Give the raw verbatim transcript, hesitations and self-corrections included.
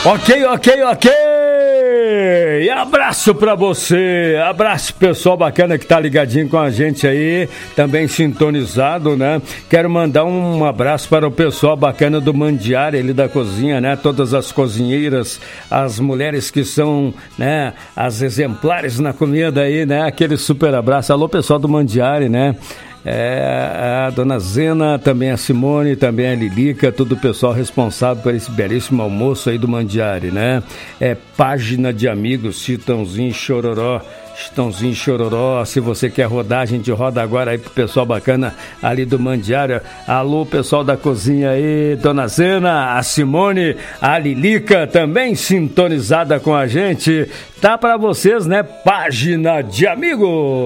Ok, ok, ok! E abraço pra você, abraço pessoal bacana que tá ligadinho com a gente aí, também sintonizado, né? Quero mandar um abraço para o pessoal bacana do Mandiária, ali da cozinha, né? Todas as cozinheiras, as mulheres que são, né, as exemplares na comida aí, né? Aquele super abraço. Alô, pessoal do Mandiária, né? É, a dona Zena, também a Simone, também a Lilica, todo o pessoal responsável por esse belíssimo almoço aí do Mandiária, né? É página de amigos, Chitãozinho Chororó, Chitãozinho Chororó. Se você quer rodar, a gente roda agora aí pro pessoal bacana ali do Mandiária. Alô, pessoal da cozinha aí, dona Zena, a Simone, a Lilica, também sintonizada com a gente. Tá pra vocês, né? Página de amigos.